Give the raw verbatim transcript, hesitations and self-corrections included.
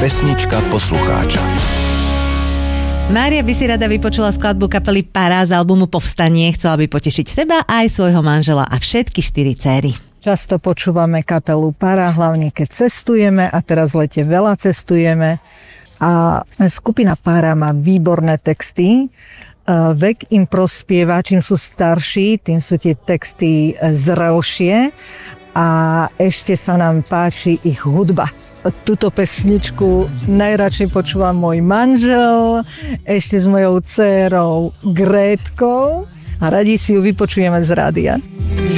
Pesnička poslucháča. Mária by si rada vypočula skladbu kapely Para z albumu Povstanie. Chcela by potešiť seba aj svojho manžela a všetky štyri céry. Často počúvame kapelu Para, hlavne keď cestujeme a teraz v lete veľa cestujeme. A skupina Para má výborné texty. Vek im prospieva, čím sú starší, tým sú tie texty zrelšie a ešte sa nám páči ich hudba. Túto pesničku najradšej počúva môj manžel, ešte s mojou dcérou Grétkou a radi si ju vypočujeme z rádia.